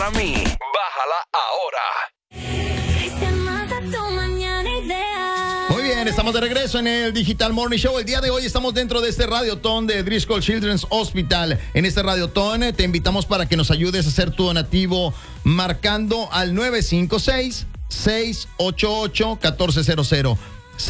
para mí. Bájala ahora. Muy bien, estamos de regreso en el Digital Morning Show. El día de hoy estamos dentro de este Radiotón de Driscoll Children's Hospital. En este Radiotón te invitamos para que nos ayudes a hacer tu donativo marcando al 956-688-1400.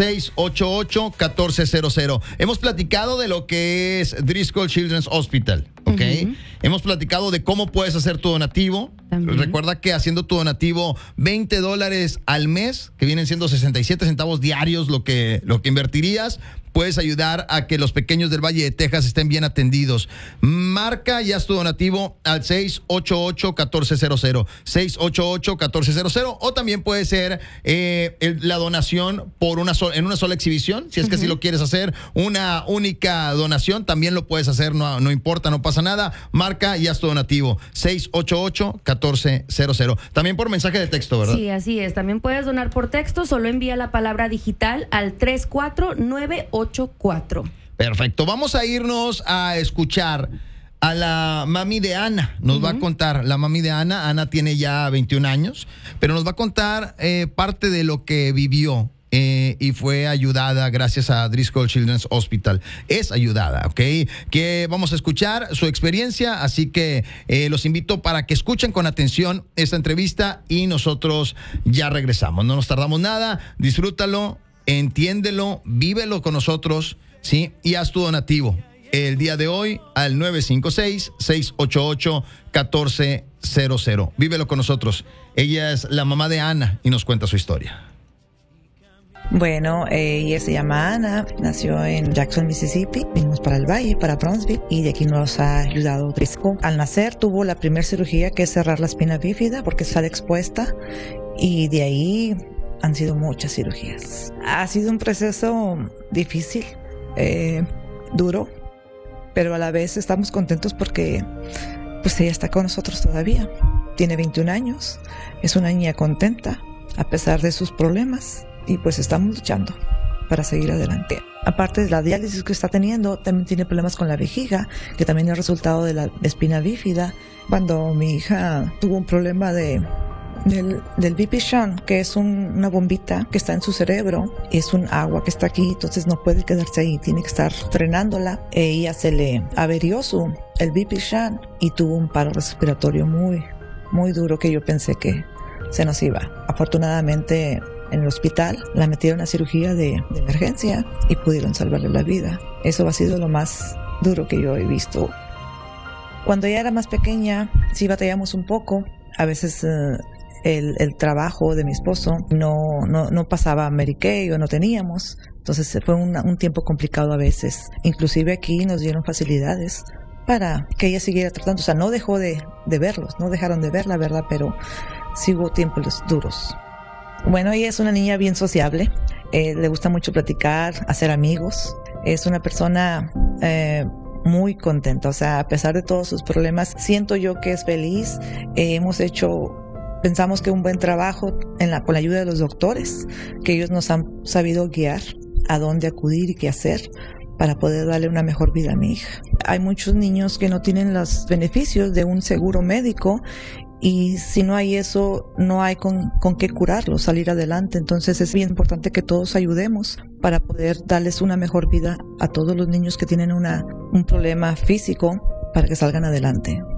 688-1400. Hemos platicado de lo que es Driscoll Children's Hospital, ¿ok? Hemos platicado de cómo puedes hacer tu donativo. También. Recuerda que haciendo tu donativo $20 al mes, que vienen siendo 67 centavos diarios lo que invertirías, puedes ayudar a que los pequeños del Valle de Texas estén bien atendidos. Marca y haz tu donativo al 688-1400. 688-1400. O también puede ser la donación por en una sola exhibición. Si es que así lo quieres hacer, una única donación, también lo puedes hacer. No importa, no pasa nada. Marca y haz tu donativo. 688-1400. También por mensaje de texto, ¿verdad? Sí, así es. También puedes donar por texto. Solo envía la palabra digital al 34984. Perfecto. Vamos a irnos a escuchar a la mami de Ana. Nos va a contar, la mami de Ana. Ana tiene ya 21 años, pero nos va a contar parte de lo que vivió y fue ayudada gracias a Driscoll Children's Hospital. Es ayudada, ¿ok? Que vamos a escuchar su experiencia, así que los invito para que escuchen con atención esta entrevista y nosotros ya regresamos. No nos tardamos nada, disfrútalo, entiéndelo, vívelo con nosotros, ¿sí? Y haz tu donativo el día de hoy al 956-688-1400. Vívelo con nosotros. Ella es la mamá de Ana y nos cuenta su historia. Bueno, ella se llama Ana, nació en Jackson, Mississippi. Vinimos para el Valle, para Brownsville, y de aquí nos ha ayudado Driscoll. Al nacer tuvo la primera cirugía, que es cerrar la espina bífida porque sale expuesta, y de ahí han sido muchas cirugías. Ha sido un proceso difícil, duro, pero a la vez estamos contentos porque pues ella está con nosotros todavía. Tiene 21 años, es una niña contenta a pesar de sus problemas, y pues estamos luchando para seguir adelante. Aparte de la diálisis que está teniendo, también tiene problemas con la vejiga, que también es resultado de la espina bífida. Cuando mi hija tuvo un problema del BP shunt, que es una bombita que está en su cerebro, es un agua que está aquí, entonces no puede quedarse ahí, tiene que estar frenándola. Ella se le averió el BP shunt y tuvo un paro respiratorio muy, muy duro, que yo pensé que se nos iba. Afortunadamente, en el hospital la metieron a cirugía de emergencia y pudieron salvarle la vida. Eso ha sido lo más duro que yo he visto. Cuando ella era más pequeña, sí batallamos un poco. A veces el trabajo de mi esposo no pasaba Medicaid o no teníamos. Entonces fue un tiempo complicado a veces. Inclusive aquí nos dieron facilidades para que ella siguiera tratando. O sea, no dejó de verlos, no dejaron de verla, ¿verdad? Pero sí hubo tiempos duros. Bueno, ella es una niña bien sociable, le gusta mucho platicar, hacer amigos. Es una persona muy contenta, o sea, a pesar de todos sus problemas, siento yo que es feliz. Pensamos que un buen trabajo con la ayuda de los doctores, que ellos nos han sabido guiar a dónde acudir y qué hacer para poder darle una mejor vida a mi hija. Hay muchos niños que no tienen los beneficios de un seguro médico, y si no hay eso, no hay con qué curarlos, salir adelante. Entonces es bien importante que todos ayudemos para poder darles una mejor vida a todos los niños que tienen un problema físico, para que salgan adelante.